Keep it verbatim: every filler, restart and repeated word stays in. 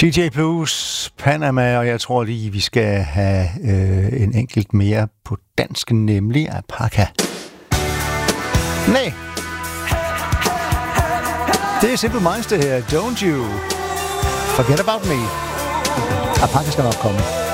D J Blues, Panama, og jeg tror lige, vi skal have øh, en enkelt mere på dansk, nemlig Apaka. Nej, det er Simple Minds det her. Don't you forget about me. Apaka skal nok komme.